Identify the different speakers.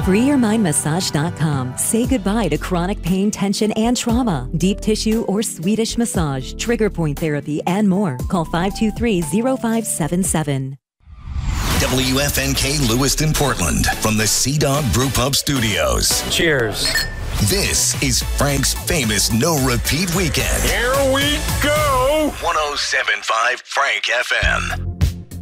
Speaker 1: FreeYourMindMassage.com. Say goodbye to chronic pain, tension, and trauma. Deep tissue or Swedish massage, trigger point therapy, and more. Call 523-0577.
Speaker 2: WFNK Lewiston, Portland, from the Sea Dog Brew Pub Studios.
Speaker 3: Cheers.
Speaker 2: This is Frank's famous no-repeat weekend.
Speaker 3: Here we go.
Speaker 2: 107.5 Frank FM.